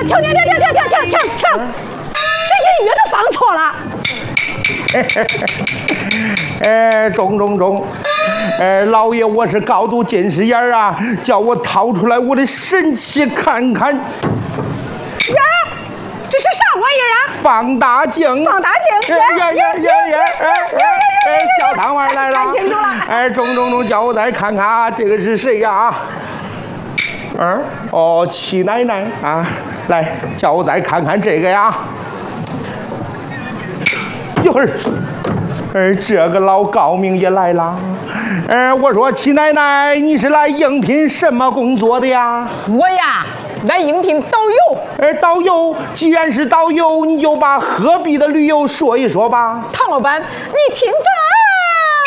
停！这音乐都放错了。 中，老爷，我是高度近视眼啊，叫我掏出来我的神器看看。 呀，这是啥玩意儿啊？ 放大镜。 放大镜。 小汤丸来了。 看清楚了。 中，叫我再看看啊，这个是谁呀？七奶奶啊，来，叫我再看看这个呀。一会儿，这个老高明也来了。我说七奶奶，你是来应聘什么工作的呀？ 我呀，来应聘导游。 导游，既然是导游，你就把鹤壁的旅游说一说吧。 唐老板，你听着。